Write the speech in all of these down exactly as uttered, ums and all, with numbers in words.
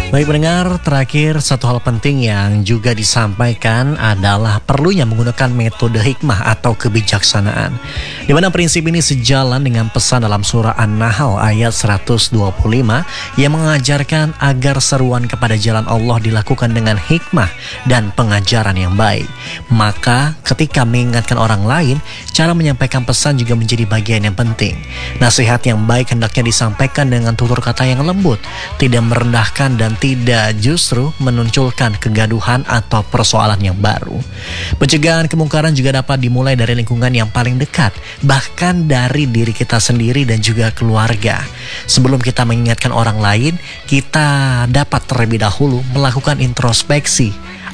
Baik pendengar, terakhir satu hal penting yang juga disampaikan adalah perlunya menggunakan metode hikmah atau kebijaksanaan. Di mana prinsip ini sejalan dengan pesan dalam surah An-Nahl ayat seratus dua puluh lima yang mengajarkan agar seruan kepada jalan Allah dilakukan dengan hikmah dan pengajaran yang baik. Maka ketika mengingatkan orang lain, cara menyampaikan pesan juga menjadi bagian yang penting. Nasihat yang baik hendaknya disampaikan dengan tutur kata yang lembut, tidak merendahkan dan tidak justru menunculkan kegaduhan atau persoalan yang baru. Pencegahan kemungkaran juga dapat dimulai dari lingkungan yang paling dekat, bahkan dari diri kita sendiri dan juga keluarga. Sebelum kita mengingatkan orang lain, kita dapat terlebih dahulu melakukan introspeksi.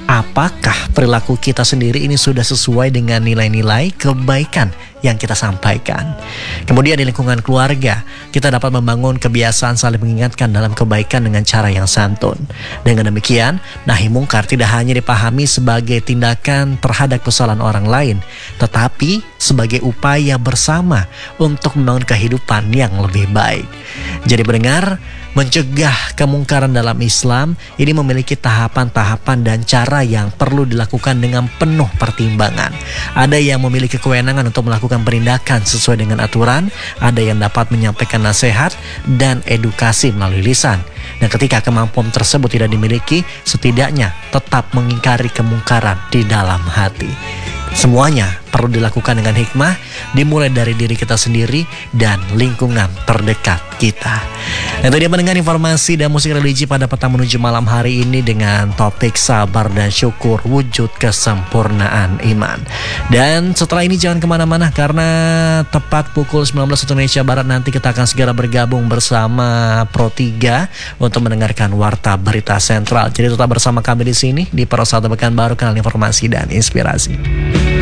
Apakah perilaku kita sendiri ini sudah sesuai dengan nilai-nilai kebaikan yang kita sampaikan? Kemudian di lingkungan keluarga, kita dapat membangun kebiasaan saling mengingatkan dalam kebaikan dengan cara yang santun. Dengan demikian, nahi mungkar tidak hanya dipahami sebagai tindakan terhadap kesalahan orang lain, tetapi sebagai upaya bersama untuk membangun kehidupan yang lebih baik. Jadi pendengar, mencegah kemungkaran dalam Islam ini memiliki tahapan-tahapan dan cara yang perlu dilakukan dengan penuh pertimbangan. Ada yang memiliki kewenangan untuk melakukan penindakan sesuai dengan aturan, ada yang dapat menyampaikan nasihat dan edukasi melalui lisan. Dan ketika kemampuan tersebut tidak dimiliki, setidaknya tetap mengingkari kemungkaran di dalam hati. Semuanya perlu dilakukan dengan hikmah, dimulai dari diri kita sendiri dan lingkungan terdekat kita. Itu dia mendengar informasi dan musik religi pada petang menuju malam hari ini dengan topik sabar dan syukur, wujud kesempurnaan iman. Dan setelah ini jangan kemana-mana, karena tepat pukul sembilan belas waktu Indonesia Barat nanti kita akan segera bergabung bersama Pro tiga untuk mendengarkan Warta Berita Sentral. Jadi tetap bersama kami di sini di Pro satu Pekanbaru, kanal informasi dan inspirasi.